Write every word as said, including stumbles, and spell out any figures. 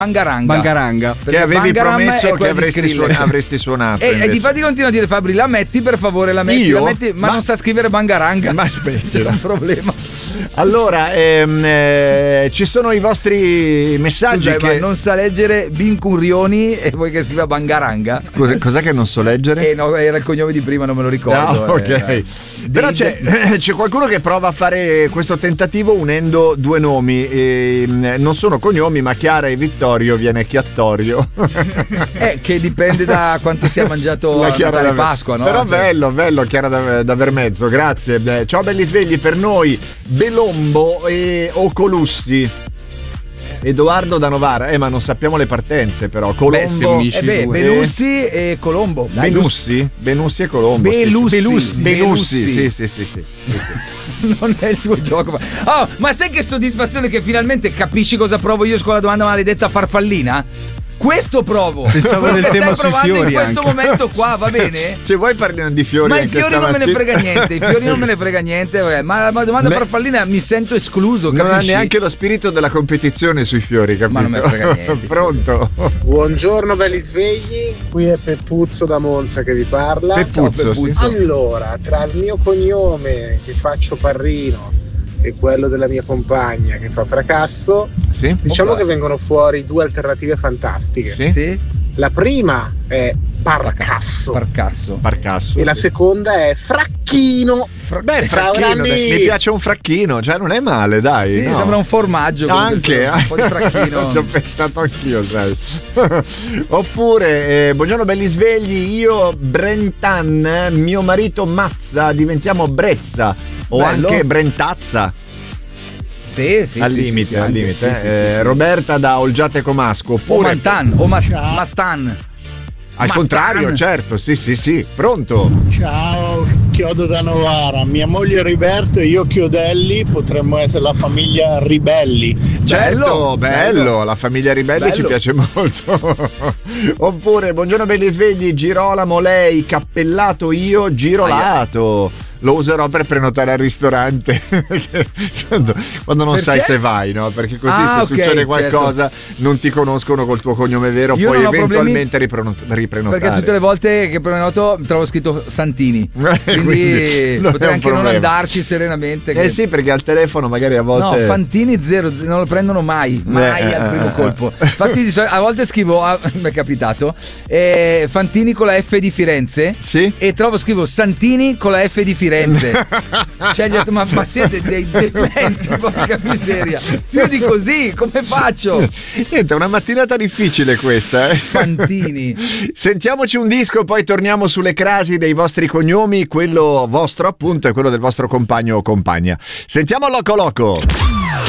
Bangaranga. Bangaranga. Che avevi promesso che avresti, suon- avresti suonato. E, e di fatti continua a dire Fabri, la metti per favore, la metti, Io? la metti, ma, Ma- non sa scrivere Bangaranga. Ma aspetta. C'è un problema. Allora, ehm, eh, ci sono i vostri messaggi. Scusa, che ma non sa leggere Bincurioni e vuoi che scriva Bangaranga? Scusa, cos'è che non so leggere? Eh no, era il cognome di prima, non me lo ricordo. Ah, ok. eh. Però Dei- c'è, c'è qualcuno che prova a fare questo tentativo unendo due nomi. E, mh, non sono cognomi, ma Chiara e Vittorio viene Chiattorio. Eh, che dipende da quanto si è mangiato La a Chiara Natale e da- Pasqua, no? Però Cioè- bello, bello, Chiara da, da Vermezzo, grazie. Beh, ciao belli svegli, per noi Belombo e Ocolussi. Edoardo da Novara, eh ma non sappiamo le partenze però. Colombo, unisci Eh beh, due. Benussi e Colombo. Dai, Benussi? Benussi e Colombo. sì, Belussi. sì. Belussi, Belussi. sì, sì, sì, sì, sì. non è il tuo gioco. Oh, ma sai che soddisfazione che finalmente capisci cosa provo io con la domanda maledetta farfallina? Questo provo. Pensavo Quello del che tema stai sui provando fiori in questo anche. momento qua, va bene? Se vuoi parliamo di fiori Ma i anche fiori non me ne stamattina. frega niente, i fiori non me ne frega niente, vabbè. Ma la domanda Me- farfallina mi sento escluso, Non ha capisci? neanche lo spirito della competizione sui fiori, capito? Ma non me ne frega niente. Pronto? Buongiorno belli svegli, qui è Peppuzzo da Monza che vi parla. Peppuzzo, Ciao, sì. Peppuzzo. Allora, tra il mio cognome che faccio Parrino e quello della mia compagna che fa Fracasso, Sì? diciamo Opla. che vengono fuori due alternative fantastiche. Sì? Sì? La prima è Parcasso Parcasso. Parcasso. e la sì. seconda è Fracchino. Beh, Ciao, fracchino, Randy. dai, mi piace un fracchino, cioè non è male, dai. Sì, no. sembra un formaggio. comunque, Anche, un po' di fracchino. ci ho pensato anch'io, sai. Oppure, eh, buongiorno belli svegli, io Brentan, mio marito Mazza, diventiamo Brezza o Bello. anche Brentazza. Sì, sì, al sì, limite, sì, al anche, limite. sì, sì, eh, sì, sì. Roberta da Olgiate Comasco. O Oppure Mantan, o Mas- Ciao. Mastan. al Mastan. contrario, certo, sì, sì, sì. Pronto? Ciao, Chiodo da Novara, mia moglie Riberto e io Chiodelli potremmo essere la famiglia Ribelli. Certo, bello, bello. la famiglia Ribelli Bello. ci piace molto. Oppure, buongiorno belli svegli, Girolamo lei, cappellato io, girolato. Lo userò per prenotare al ristorante quando, quando non Perché? sai se vai, no? Perché così Ah, se ok, succede qualcosa certo. non ti conoscono col tuo cognome vero, Io puoi non ho eventualmente riprono- riprenotare. Perché tutte le volte che prenoto trovo scritto Santini. Quindi Quindi non è potrei un anche non problema. andarci serenamente. Eh che- sì, perché al telefono magari a No, volte Fantini zero, non lo prendono mai, mai Eh, al eh, primo eh, colpo. eh. Infatti di solito- a volte scrivo, ah, mi è capitato, eh, Fantini con la F di Firenze. Sì? E trovo scrivo Santini con la F di Firenze. Cioè gli ho detto, ma, ma siete dei dementi, porca miseria. Più di così, come faccio? Niente, è una mattinata difficile questa, eh. Fantini. Sentiamoci un disco, poi torniamo sulle crasi dei vostri cognomi. Quello vostro appunto è quello del vostro compagno o compagna. Sentiamo Loco Loco.